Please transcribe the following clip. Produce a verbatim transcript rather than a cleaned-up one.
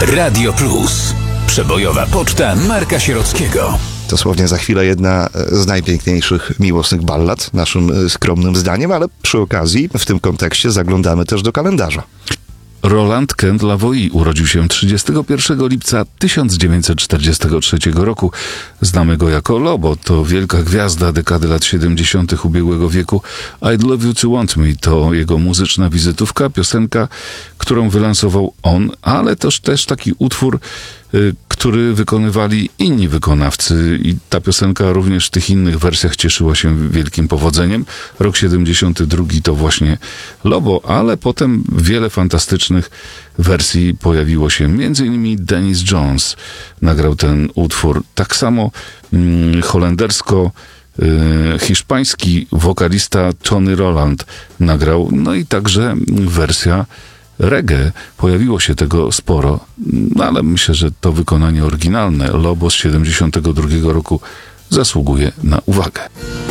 Radio Plus. Przebojowa poczta Marka Sierockiego. Dosłownie za chwilę jedna z najpiękniejszych miłosnych ballad, naszym skromnym zdaniem, ale przy okazji w tym kontekście zaglądamy też do kalendarza. Roland Kent Lavoie urodził się trzydziestego pierwszego lipca tysiąc dziewięćset czterdziestego trzeciego roku. Znamy go jako Lobo, to wielka gwiazda dekady lat siedemdziesiątych ubiegłego wieku. I'd Love You To Want Me to jego muzyczna wizytówka, piosenka, którą wylansował on, ale też, też taki utwór, y, który wykonywali inni wykonawcy i ta piosenka również w tych innych wersjach cieszyła się wielkim powodzeniem. Rok siedemdziesiąty drugi to właśnie Lobo, ale potem wiele fantastycznych wersji pojawiło się. Między innymi Dennis Jones nagrał ten utwór. Tak samo mm, holendersko y, hiszpański wokalista Tony Roland nagrał. No i także wersja reggae. Pojawiło się tego sporo, no ale myślę, że to wykonanie oryginalne Lobo z siedemdziesiątego drugiego roku zasługuje na uwagę.